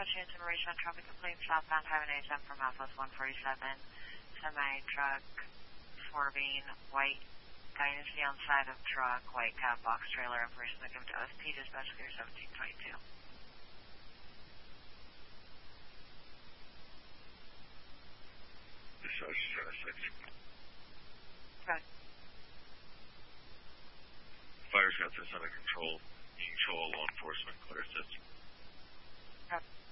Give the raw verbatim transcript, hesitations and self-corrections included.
Touching information on traffic complaint southbound Highway ninety-seven from Southwest one forty-seven. Semi-truck swerving, white Dynasty on side of truck, white cab box trailer. Information that given to O S P dispatch clear seventeen twenty-two. Dispatch six. Okay. Fire's got this under control. You can show all law enforcement clear assist. Okay.